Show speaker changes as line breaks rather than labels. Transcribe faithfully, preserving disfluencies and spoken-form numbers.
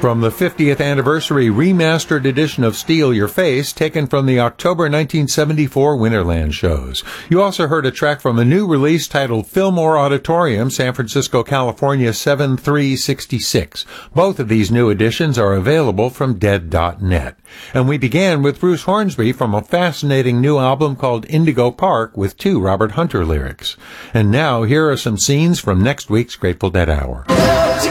from the fiftieth anniversary remastered edition of Steal Your Face, taken from the October nineteen seventy-four Winterland shows. You also heard a track from a new release titled Fillmore Auditorium, San Francisco, California, seven three sixty-six. Both of these new editions are available from dead dot net. And we began with Bruce Hornsby from a fascinating new album called Indigo Park with two Robert Hunter lyrics. And now, here are some scenes from next week's Grateful Dead Hour.